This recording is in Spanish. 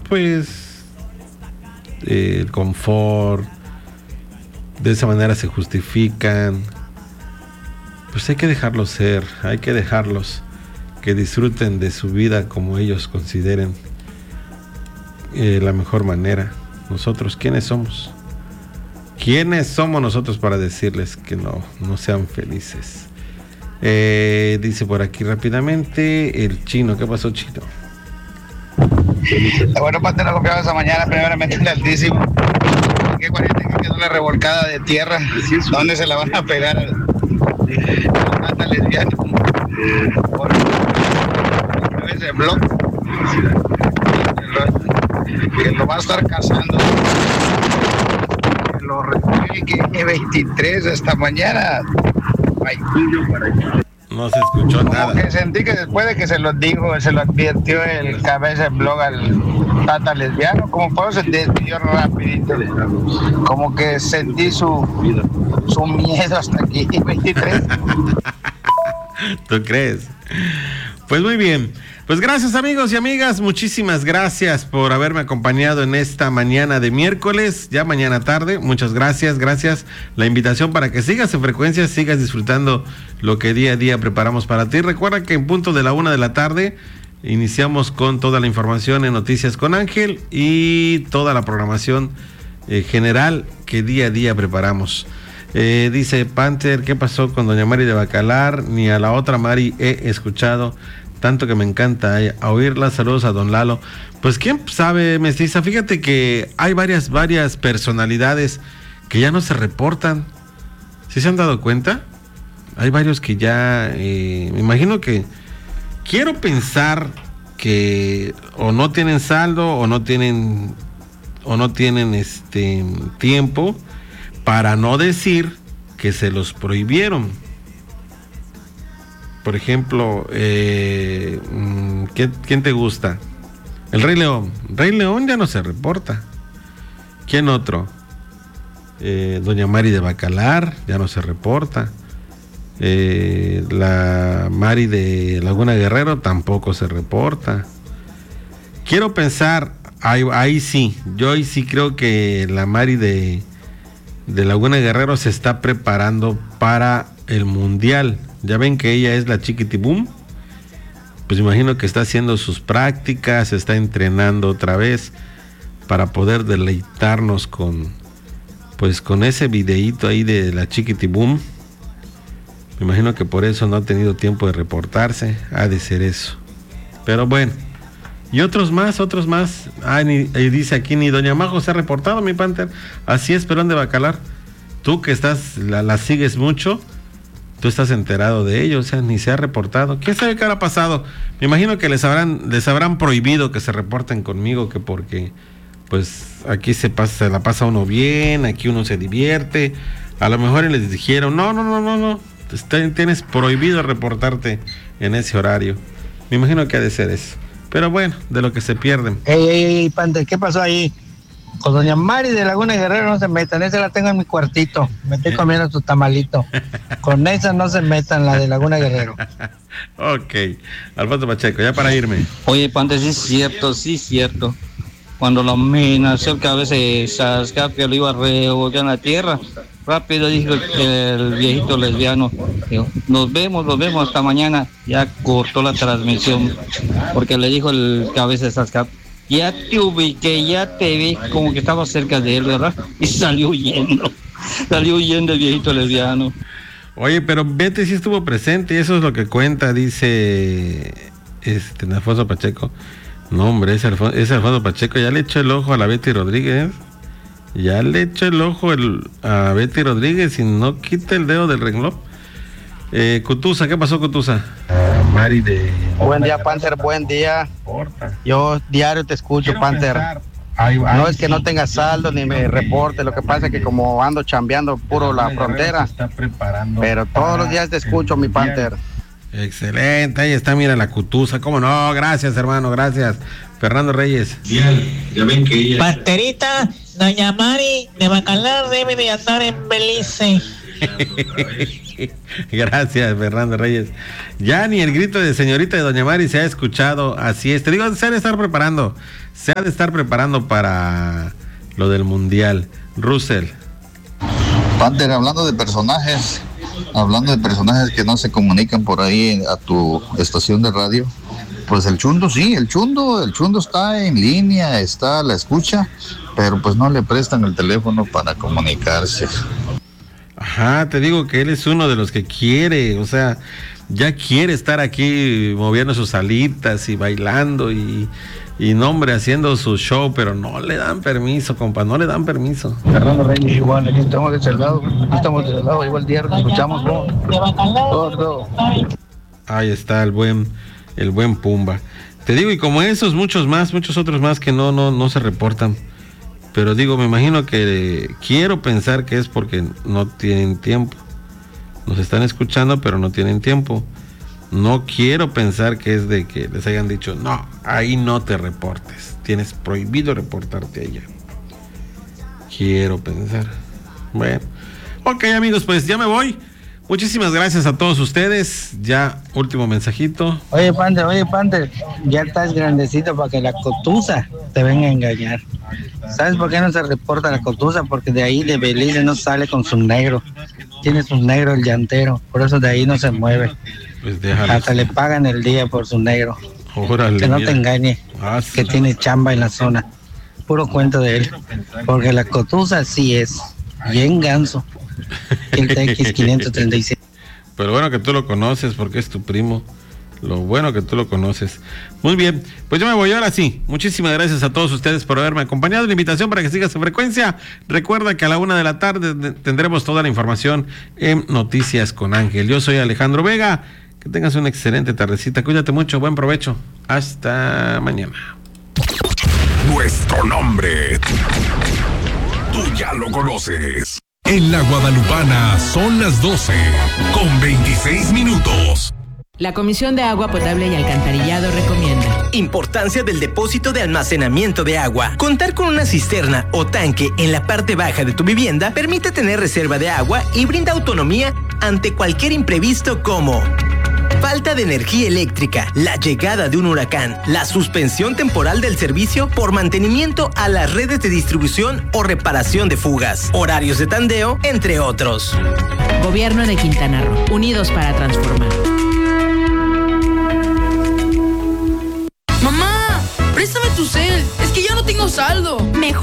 pues el confort, de esa manera se justifican. Pues hay que dejarlos ser, hay que dejarlos que disfruten de su vida como ellos consideren la mejor manera. Nosotros, ¿quiénes somos? ¿Quiénes somos nosotros para decirles que no sean felices? Dice por aquí rápidamente el Chino. ¿Qué pasó, Chino? Bueno, Pantera, confiado esa mañana, primeramente el Altísimo. ¿Qué 40 que una revolcada de tierra? ¿Dónde se la van a pegar al mata lesbiano? Por ese blog. Que lo va a estar cazando. Que lo recuerde 23 esta mañana. Ay. No se escuchó como nada. Que sentí que después de que se lo dijo, se lo advirtió el cabeza de blog al tata lesbiano, como por eso se despidió rapidito. Como que sentí su miedo hasta aquí, 23. ¿Tú crees? Pues muy bien. Pues gracias, amigos y amigas, muchísimas gracias por haberme acompañado en esta mañana de miércoles, ya mañana tarde. Muchas gracias. La invitación para que sigas en Frecuencia, sigas disfrutando lo que día a día preparamos para ti. Recuerda que en punto de la 1 de la tarde iniciamos con toda la información en Noticias con Ángel y toda la programación general que día a día preparamos. Dice Panther, ¿qué pasó con doña Mari de Bacalar? Ni a la otra Mari he escuchado, tanto que me encanta a oírla. Saludos a don Lalo. Pues quién sabe, mestiza, fíjate que hay varias personalidades que ya no se reportan. ¿Sí se han dado cuenta? Hay varios que ya, me imagino que, quiero pensar que o no tienen saldo o no tienen tiempo, para no decir que se los prohibieron. Por ejemplo, ¿quién te gusta? El Rey León. Rey León ya no se reporta. ¿Quién otro? Doña Mari de Bacalar ya no se reporta. La Mari de Laguna Guerrero tampoco se reporta. Quiero pensar, ahí sí, yo ahí sí creo que la Mari de Laguna Guerrero se está preparando para el Mundial. Ya ven que ella es la Chiquitibum. Pues imagino que está haciendo sus prácticas, se está entrenando otra vez para poder deleitarnos con ese videíto ahí de la Chiquitibum. Me imagino que por eso no ha tenido tiempo de reportarse. Ha de ser eso. Pero bueno. Y otros más. Dice aquí, ni doña Majo se ha reportado, mi Panther. Así es, Perón de Bacalar. Tú que estás, la sigues mucho, tú estás enterado de ello, o sea, ni se ha reportado. ¿Quién sabe qué habrá pasado? Me imagino que les habrán prohibido que se reporten conmigo, que porque pues aquí se la pasa uno bien, aquí uno se divierte. A lo mejor les dijeron, no, tienes prohibido reportarte en ese horario. Me imagino que ha de ser eso. Pero bueno, de lo que se pierden. Ey, Pante, ¿qué pasó ahí? Con doña Mari de Laguna Guerrero no se metan, esa la tengo en mi cuartito. Me estoy comiendo su tamalito. Con esa no se metan, la de Laguna Guerrero. Ok, Alfonso Pacheco, ya para irme. Oye, Pante, sí es cierto. Cuando lo amenazó que a veces Sascapio lo iba a revolver en la tierra, rápido dijo el viejito lesbiano, dijo, nos vemos hasta mañana. Ya cortó la transmisión porque le dijo el cabeza de Sascap, ya te ubiqué, ya te vi, como que estaba cerca de él, ¿verdad? Y salió huyendo el viejito lesbiano. Oye, pero Betty sí estuvo presente y eso es lo que cuenta, dice Alfonso Pacheco. No, hombre, ese Alfonso Pacheco ya le echó el ojo a la Betty Rodríguez. Ya le echó el ojo a Betty Rodríguez y no quita el dedo del renglón. Cutusa, ¿qué pasó, Cutusa? Mari de... Buen día, Panther, buen día. Yo diario te escucho, Panther. No es que no tenga saldo ni me reporte, lo que pasa es que como ando chambeando puro la frontera, pero todos los días te escucho, mi Panther. Excelente, ahí está, mira la Cutusa, cómo no, gracias hermano, gracias. Fernando Reyes. Ya ven que ella... Panterita, doña Mari de Bacalar debe de andar en Belice. Gracias, Fernando Reyes. Ya ni el grito de señorita de doña Mari se ha escuchado, así es. Te digo, se han de estar preparando. se ha de estar preparando para lo del Mundial. Russell. Panther, hablando de personajes que no se comunican por ahí a tu estación de radio, pues el Chundo sí, el Chundo está en línea, está a la escucha, pero pues no le prestan el teléfono para comunicarse. Ajá, te digo que él es uno de los que quiere, o sea, ya quiere estar aquí moviendo sus alitas y bailando y no, hombre, haciendo su show, pero no le dan permiso, compa, no le dan permiso. Fernando Reyes, igual, aquí estamos de ese lado, igual día, escuchamos todo. Ahí está el buen Pumba. Te digo, y como esos, muchos otros más que no se reportan. Pero digo, me imagino que quiero pensar que es porque no tienen tiempo. Nos están escuchando, pero no tienen tiempo. No quiero pensar que es de que les hayan dicho, no, ahí no te reportes. Tienes prohibido reportarte allá. Quiero pensar. Bueno. Ok, amigos, pues ya me voy. Muchísimas gracias a todos ustedes. Ya, último mensajito. Oye, Panther, ya estás grandecito para que la cotusa te venga a engañar. ¿Sabes por qué no se reporta la cotusa? Porque de ahí de Belice no sale con su negro. Tiene su negro el llantero, por eso de ahí no se mueve. Pues déjalo. Hasta le pagan el día por su negro. Órale, que no mira. te engañe, que tiene chamba en la zona. Puro cuento de él. Porque la cotusa sí es bien ganso. El TX 536. Pero bueno que tú lo conoces porque es tu primo. Lo bueno que tú lo conoces. Muy bien, pues yo me voy ahora sí. Muchísimas gracias a todos ustedes por haberme acompañado. La invitación para que sigas en frecuencia. Recuerda que a la 1:00 p.m. tendremos toda la información en Noticias con Ángel. Yo soy Alejandro Vega. Que tengas una excelente tardecita. Cuídate mucho. Buen provecho. Hasta mañana. Nuestro nombre. Tú ya lo conoces. En la Guadalupana son las 12:26. La Comisión de Agua Potable y Alcantarillado recomienda: importancia del depósito de almacenamiento de agua. Contar con una cisterna o tanque en la parte baja de tu vivienda permite tener reserva de agua y brinda autonomía ante cualquier imprevisto como falta de energía eléctrica, la llegada de un huracán, la suspensión temporal del servicio por mantenimiento a las redes de distribución o reparación de fugas, horarios de tandeo, entre otros. Gobierno de Quintana Roo, unidos para transformar. Mamá, préstame tu cel, es que ya no tengo saldo. Mejor